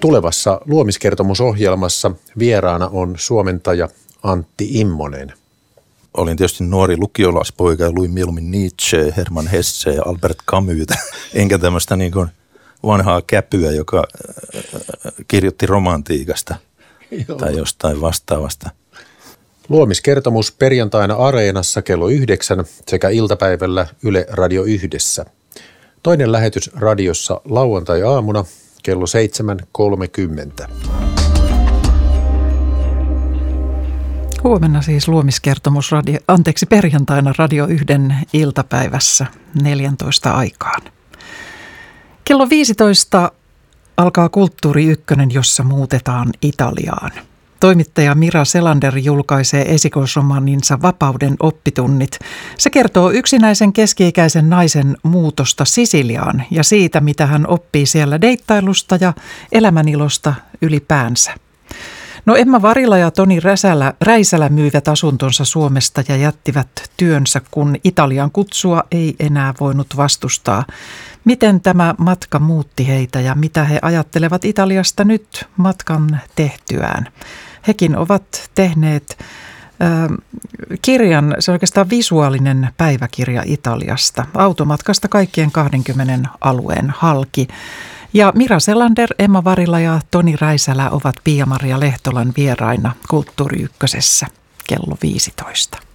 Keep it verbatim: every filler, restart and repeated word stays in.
Tulevassa luomiskertomusohjelmassa vieraana on suomentaja Antti Immonen. Olin tietysti nuori lukiolaispoika ja luin mieluummin Nietzsche, Hermann Hesse ja Albert Camusta, enkä tämmöistä niin kuin vanhaa käpyä, joka kirjoitti romantiikasta Joo. tai jostain vastaavasta. Luomiskertomus perjantaina Areenassa kello yhdeksän sekä iltapäivällä Yle Radio Yhdessä. Toinen lähetys radiossa lauantai-aamuna kello seitsemän kolmekymmentä. Huomenna siis luomiskertomus, radio, anteeksi perjantaina Radio yhden iltapäivässä neljäntoista aikaan. Kello viisitoista alkaa Kulttuuri Ykkönen, jossa muutetaan Italiaan. Toimittaja Mira Selander julkaisee esikoisromaaninsa Vapauden oppitunnit. Se kertoo yksinäisen keski-ikäisen naisen muutosta Sisiliaan ja siitä, mitä hän oppii siellä deittailusta ja elämänilosta ylipäänsä. No Emma Varila ja Toni Räsälä, Räisälä myivät asuntonsa Suomesta ja jättivät työnsä, kun Italian kutsua ei enää voinut vastustaa. Miten tämä matka muutti heitä ja mitä he ajattelevat Italiasta nyt matkan tehtyään? Hekin ovat tehneet äh, kirjan, se on oikeastaan visuaalinen päiväkirja Italiasta, automatkasta kaikkien kahdenkymmenen alueen halki. Ja Mira Selander, Emma Varila ja Toni Räisälä ovat Pia-Maria Lehtolan vieraina Kulttuuri Ykkösessä kello viisitoista.